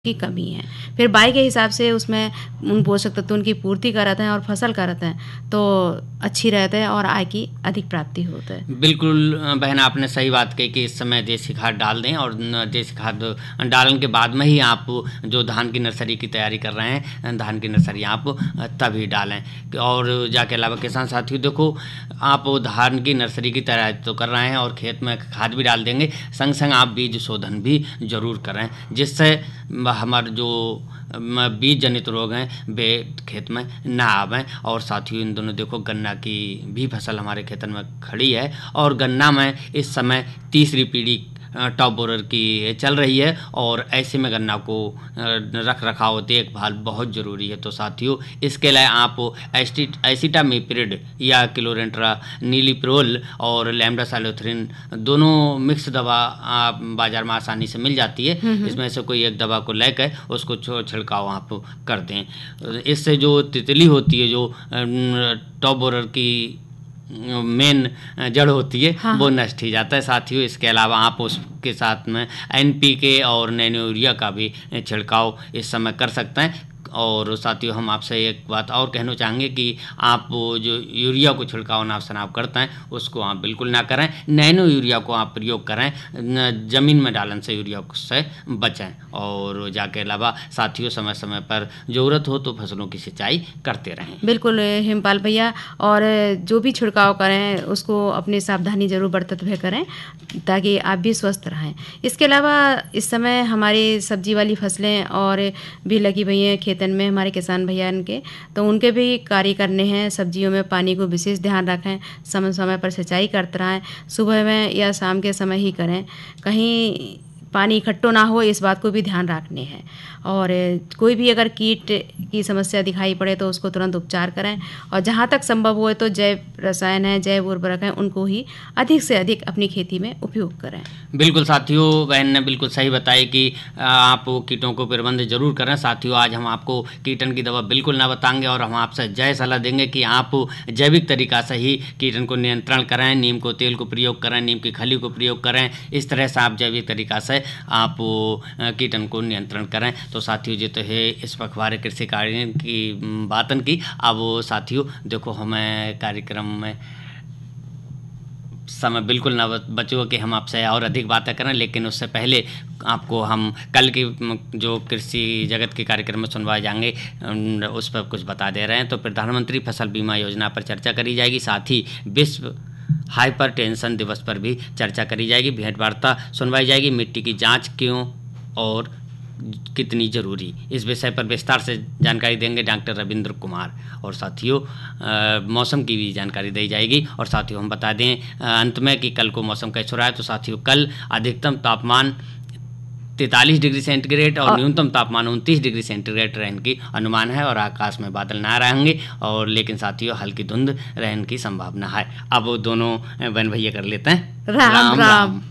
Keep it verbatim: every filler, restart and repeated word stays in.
की कमी है। फिर बाई के हिसाब से उसमें उन पोषक तत्वों की पूर्ति करते हैं और फसल करते हैं तो अच्छी रहते हैं और आय की अधिक प्राप्ति होता है। बिल्कुल अ, बहन आपने सही बात कही कि इस समय देसी खाद डाल दें और न देसी खाद डालने के बाद में ही आप जो धान की नर्सरी की तैयारी कर रहे हैं, धान की नर्सरी आप अ, तभी डालें। और जाके अलावा किसान साथियों देखो, आप धान की नर्सरी की तैयारी तो कर रहे हैं और खेत में खाद भी डाल देंगे, संग संग आप बीज शोधन भी ज़रूर करें, जिससे हमारे जो म बीज जनित रोग हैं वे खेत में ना आवें। और साथियों इन दोनों देखो गन्ना की भी फसल हमारे खेतन में खड़ी है और गन्ना में इस समय तीसरी पीढ़ी अ, टॉप बोरर की चल रही है और ऐसे में गन्ना को अ, रख रखाव देखभाल बहुत ज़रूरी है। तो साथियों इसके लिए आप एस्टी एसिटामिप्रिड या क्लोरेंट्रा नीलिप्रोल और लैम्डासाइलोथ्रिन दोनों मिक्स दवा आप बाज़ार में आसानी से मिल जाती है। हुँ, हुँ। इसमें से कोई एक दवा को लेकर उसको छो छिड़काव आप कर दें। इससे जो तितली होती है, जो अ, टॉप बोरर की मेन जड़ होती है, हाँ, वो हाँ। नष्ट ही जाता है। साथियों इसके अलावा आप उसके साथ में एन पी के और नैनो यूरिया का भी छिड़काव इस समय कर सकते हैं। और साथियों हम आपसे एक बात और कहना चाहेंगे कि आप वो जो यूरिया को छिड़काव नापसर आप करते हैं उसको आप बिल्कुल ना करें, नैनो यूरिया को आप प्रयोग करें, ज़मीन में डालन से यूरिया से बचें। और जाके अलावा साथियों समय समय पर ज़रूरत हो तो फसलों की सिंचाई करते रहें। बिल्कुल हिमपाल भैया, और जो भी छिड़काव करें उसको अपनी सावधानी ज़रूर बरतते हुए करें ताकि आप भी स्वस्थ रहें। इसके अलावा इस समय हमारी सब्जी वाली फसलें और भी लगी हुई हैं खेतन में हमारे किसान भैया के, तो उनके भी कार्य करने हैं। सब्जियों में पानी को विशेष ध्यान रखें, समय समय पर सिंचाई करते रहें, सुबह में या शाम के समय ही करें, कहीं पानी इकट्ठो ना हो इस बात को भी ध्यान रखने हैं। और कोई भी अगर कीट की समस्या दिखाई पड़े तो उसको तुरंत उपचार करें और जहाँ तक संभव हो तो जैव रसायन है, जैव उर्वरक हैं, उनको ही अधिक से अधिक अपनी खेती में उपयोग करें। बिल्कुल साथियों, बहन ने बिल्कुल सही बताई कि आप कीटों को प्रबंध जरूर करें। साथियों आज हम आपको कीटन की दवा बिल्कुल ना बताएंगे और हम आपसे जय सलाह देंगे कि आप जैविक तरीका से ही कीटन को नियंत्रण करें, नीम को तेल को प्रयोग करें, नीम की खली को प्रयोग करें। इस तरह से आप जैविक तरीका से आप कीटन को नियंत्रण करें। तो साथियों जो तो है इस पखवाड़े कृषि कार्य की बातन की। अब साथियों देखो हमें कार्यक्रम में समय बिल्कुल ना बचो कि हम आपसे और अधिक बातें करें, लेकिन उससे पहले आपको हम कल की जो कृषि जगत के कार्यक्रम में सुनवाए जाएंगे उस पर कुछ बता दे रहे हैं। तो प्रधानमंत्री फसल बीमा योजना पर चर्चा करी जाएगी, साथ ही विश्व हाइपर टेंशन दिवस पर भी चर्चा करी जाएगी, भेंट वार्ता सुनवाई जाएगी, मिट्टी की जांच क्यों और कितनी ज़रूरी, इस विषय पर विस्तार से जानकारी देंगे डॉक्टर रविंद्र कुमार। और साथियों मौसम की भी जानकारी दी जाएगी। और साथियों हम बता दें अंत में कि कल को मौसम कैसा रहा है। तो साथियों कल अधिकतम तापमान तैंतालीस डिग्री सेंटीग्रेड और न्यूनतम तापमान उनतीस डिग्री सेंटीग्रेड रहने की अनुमान है और आकाश में बादल ना रहेंगे और लेकिन साथियों हल्की धुंध रहने की संभावना है। अब वो दोनों बहन भैया कर लेते हैं राम राम, राम।